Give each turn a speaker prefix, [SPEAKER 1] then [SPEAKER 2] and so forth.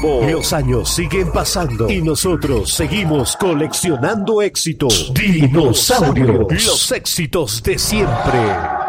[SPEAKER 1] tiempo. Los años siguen pasando y nosotros seguimos coleccionando éxitos. Dinosaurios. Los éxitos de siempre.